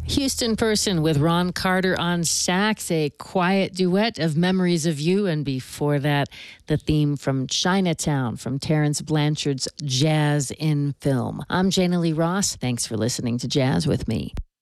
Houston Person with Ron Carter on sax, a quiet duet of Memories of You. And before that, the theme from Chinatown from Terrence Blanchard's Jazz in Film. I'm Jana Lee Ross. Thanks for listening to Jazz with Me.